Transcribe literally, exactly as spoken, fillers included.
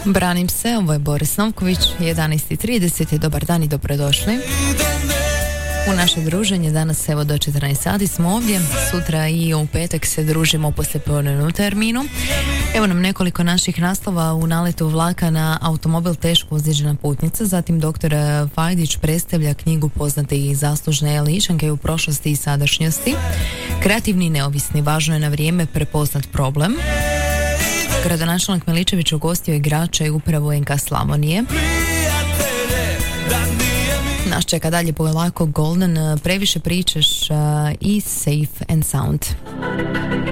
Branim se, ovo je Boris Novković, jedanaest i trideset, dobar dan i dobrodošli. U naše druženje danas evo do četrnaest sati smo ovdje, sutra i u petak se družimo u poslijepodnevnom terminu. Evo nam nekoliko naših naslova: u naletu vlaka na automobil teško ozlijeđena putnica, zatim doktor Fajdić predstavlja knjigu poznate i zaslužne ličanke u prošlosti i sadašnjosti, kreativni i neovisni, važno je na vrijeme prepoznat problem. Gradonačelnik Miličević ugostio igrača i upravo N K Slavonije. Nas čeka dalje polako Golden, previše pričaš uh, i Safe and Sound.